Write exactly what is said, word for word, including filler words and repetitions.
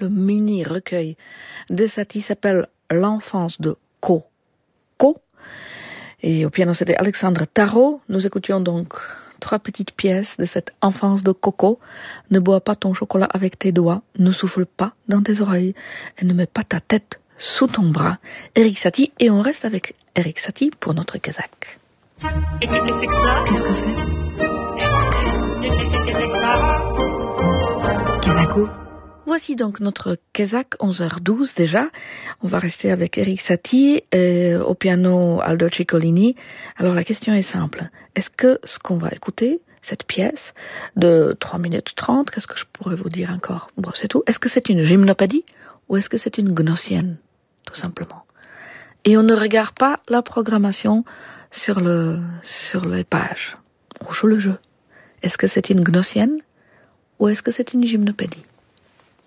le mini-recueil de Satie s'appelle L'enfance de Coco. Et au piano, c'était Alexandre Tarot. Nous écoutions donc trois petites pièces de cette enfance de Coco. Ne bois pas ton chocolat avec tes doigts, ne souffle pas dans tes oreilles et ne mets pas ta tête sous ton bras. Erik Satie, et on reste avec Erik Satie pour notre Kazakh. Et c'est que ça? Qu'est-ce que c'est? Kazako. Voici donc notre Kazakh, onze heures douze déjà. On va rester avec Erik Satie et au piano Aldo Ciccolini. Alors la question est simple. Est-ce que ce qu'on va écouter, cette pièce de trois minutes trente, qu'est-ce que je pourrais vous dire encore? Bon, c'est tout. Est-ce que c'est une gymnopédie ou est-ce que c'est une gnossienne, tout simplement? Et on ne regarde pas la programmation sur le, sur les pages. On joue le jeu. Est-ce que c'est une gnossienne ou est-ce que c'est une gymnopédie?